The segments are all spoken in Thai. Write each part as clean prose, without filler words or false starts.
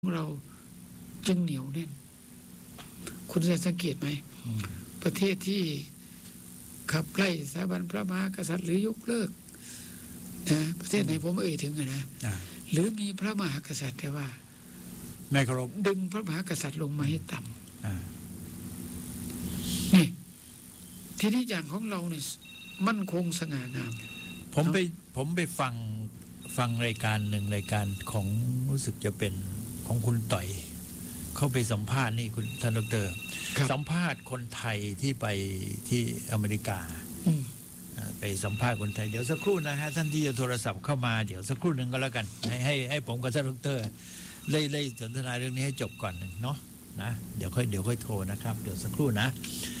เราจึงเหนียวแน่นคุณจะสังเกตไหมประเทศที่ขับไล่สถาบันพระมหากษัตริย์หรือยกเลิกนะประเทศไหนผมเอ่ยถึงนะหรือมีพระมหากษัตริย์แต่ว่าไม่เคารพดึงพระมหากษัตริย์ลงมาให้ต่ำนี่ทีนี้อย่างของเราเนี่ยมั่นคงสง่างามผมไปฟังรายการหนึ่งรายการของรู้สึกจะเป็นของคุณต่อยเข้าไปสัมภาษณ์นี่คุณท่านดร.สัมภาษณ์คนไทยที่ไปที่อเมริกาไปสัมภาษณ์คนไทยเดี๋ยวสักครู่นะฮะท่านที่จะโทรศัพท์เข้ามาเดี๋ยวสักครู่หนึ่งก็แล้วกันให้ผมกับท่านดร.ได้สนทนาเรื่องนี้ให้จบก่อนเนาะนะเดี๋ยวค่อยโทรนะครับเดี๋ยวสักครู่นะ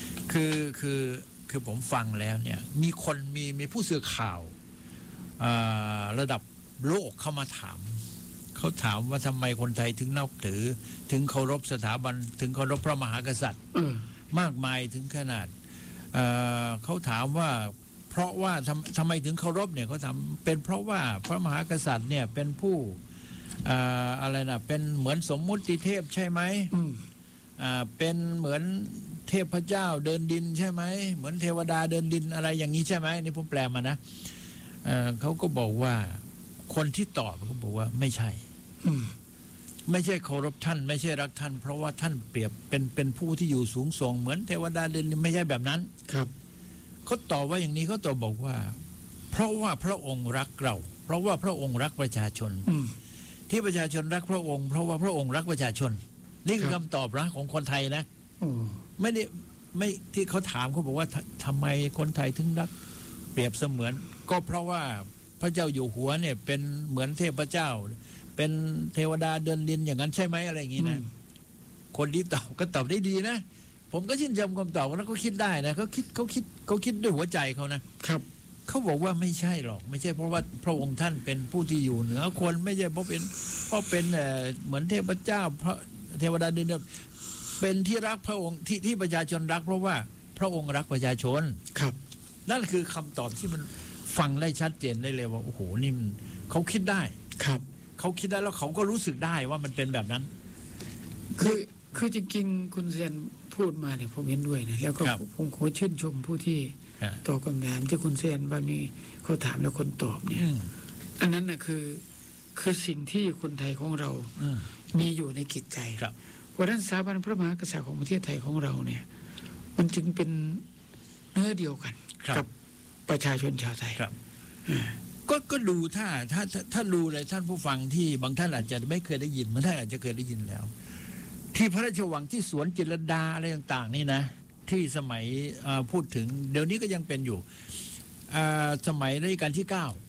คือผมฟังแล้วเนี่ยมีผู้สื่อข่าวระดับโลกเข้ามาถามเขาถามว่าทำไมคนไทยถึงนับถือถึงเคารพสถาบันถึงเคารพพระมหากษัตริย์มากมายถึงขนาดเขาถามว่าเพราะว่าทำไมถึงเคารพเนี่ยเขาถามเป็นเพราะว่าพระมหากษัตริย์เนี่ยเป็นผู้อะไรนะเป็นเหมือนสมมุติเทพใช่ไหมเป็นเหมือนเทพเจ้าเดินดินใช่ไหมเหมือนเทวดาเดินดินอะไรอย่างนี้ใช่ไหมนี่ผมแปลมานะเขาก็บอกว่าคนที่ตอบเขาบอกว่าไม่ใช่เคารพท่านไม่ใช่รักท่านเพราะว่าท่านเปรียบเป็นผู้ที่อยู่สูงส่งเหมือนเทวดาเดินดินไม่ใช่แบบนั้นครับเขาตอบว่าอย่างนี้เขาตอบบอกว่าเพราะว่าพระองค์รักเราเพราะว่าพระองค์รักประชาชนที่ประชาชนรักพระองค์เพราะว่าพระองค์รักประชาชนนี่คือคำตอบนะของคนไทยนะไม่ที่เขาถามเขาบอกว่าทำไมคนไทยถึงรักเปรียบเสมือนก็เพราะว่าพระเจ้าอยู่หัวเนี่ยเป็นเหมือนเทพเจ้าเป็นเทวดาเดินดินอย่างนั้นใช่ไหมอะไรอย่างนี้นะคนที่ตอบก็ตอบได้ดีนะผมก็ชื่นชมคำตอบแล้วเขาคิดได้นะเขาคิดด้วยหัวใจเขานะครับเขาบอกว่าไม่ใช่หรอกไม่ใช่เพราะว่าพระองค์ท่านเป็นผู้ที่อยู่เหนือคนไม่ใช่เพราะเป็นเหมือนเทพเจ้าพระเทวดาเดินดินเป็นที่รักพระองค์ที่ประชาชนรักเพราะว่าพระองค์รักประชาชนครับนั่นคือคำตอบที่มันฟังได้ชัดเจนได้เลยว่าโอ้โหนี่เขาคิดได้ครับเขาคิดได้แล้วเขาก็รู้สึกได้ว่ามันเป็นแบบนั้นคือจริงๆคุณเซียนพูดมาเนี่ยผมเห็นด้วยนะแล้วก็ผมขอชื่นชมผู้ที่ตอบคำถามที่คุณเซียนว่ามีเขาถามแล้วคนตอบเนี่ยอันนั้นน่ะคือสิ่งที่คนไทยของเรามีอยู่ในจิตใจเพราะฉะนั้นสถาบันพระมหากษัตริย์ของประเทศไทยของเราเนี่ยมันจึงเป็นเนื้อเดียวกันกับประชาชนชาวไทยก็ดูถ้าดูเลยท่านผู้ฟังที่บางท่านอาจจะไม่เคยได้ยินบางท่านอาจจะเคยได้ยินแล้วที่พระราชวังที่สวนจิตรลดาอะไรต่างๆนี่นะที่สมัยพูดถึงเดี๋ยวนี้ก็ยังเป็นอยู่สมัยรัชกาลที่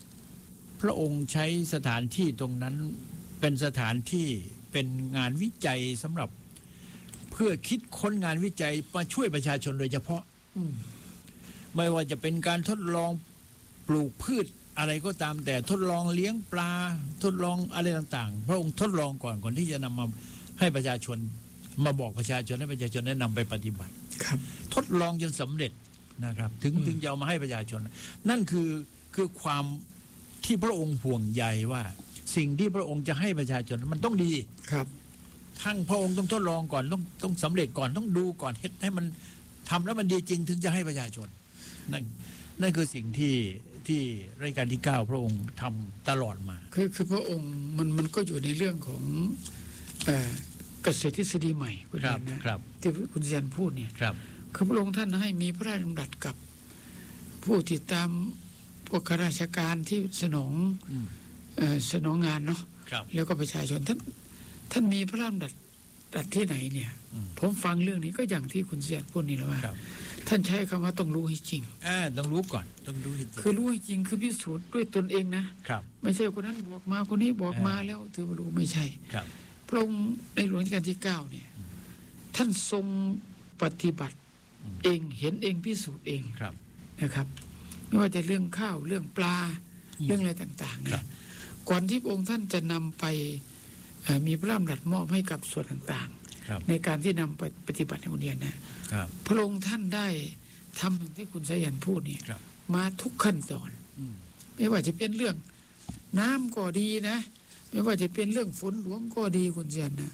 9พระองค์ใช้สถานที่ตรงนั้นเป็นสถานที่เป็นงานวิจัยสำหรับเพื่อคิดค้นงานวิจัยมาช่วยประชาชนโดยเฉพาะไม่ว่าจะเป็นการทดลองปลูกพืชอะไรก็ตามแต่ทดลองเลี้ยงปลาทดลองอะไรต่างๆพระองค์ทดลองก่อนที่จะนำมาให้ประชาชนมาบอกประชาชนให้ประชาชนได้นำไปปฏิบัติครับทดลองจนสำเร็จนะครับถึงจะเอามาให้ประชาชนนั่นคือความที่พระองค์ห่วงใยว่าสิ่งที่พระองค์จะให้ประชาชนมันต้องดีครับทั้งพระองค์ต้องทดลองก่อนต้องสำเร็จก่อนต้องดูก่อนให้มันทำแล้วมันดีจริงถึงจะให้ประชาชนนั่นคือสิ่งที่รัชกาลที่9พระองค์ทำตลอดมาคือพระองค์มันก็อยู่ในเรื่องของเกษตรทฤษฎีใหม่คุณเรียนนะที่คุณเซียนพูดเนี่ยคือพระองค์ท่านให้มีพระราชดำรัสกับผู้ติดตามพวกข้าราชการที่สนองงานเนาะแล้วก็ประชาชนท่านมีพระราชดำรัสที่ไหนเนี่ยผมฟังเรื่องนี้ก็อย่างที่คุณเซียนพูดนี่แหละว่าท่านใช้คำว่าต้องรู้ให้จริงต้องรู้ก่อนต้องรู้ให้จริงคือรู้ให้จริงคือพิสูจน์ด้วยตนเองนะไม่ใช่คนนั้นบอกมาคนนี้บอกมาแล้วถือว่ารู้ไม่ใช่พระองค์ในหลวงรัชกาลที่9เนี่ยท่านทรงปฏิบัติเองเห็นเองพิสูจน์เองนะครับไม่ว่าจะเรื่องข้าวเรื่องปลาเรื่องอะไรต่างๆเนี่ยก่อนที่พระองค์ท่านจะนำไปมีพระราชดำรัสมอบให้กับส่วนต่างๆในการที่นำไปปฏิบัติในโรงเรียนนะพระองค์ท่านได้ทำอย่างที่คุณสายันพูดนี่มาทุกขั้นตอนไม่ว่าจะเป็นเรื่องน้ำก็ดีนะไม่ว่าจะเป็นเรื่องฝนหลวงก็ดีคุณเสียนนะ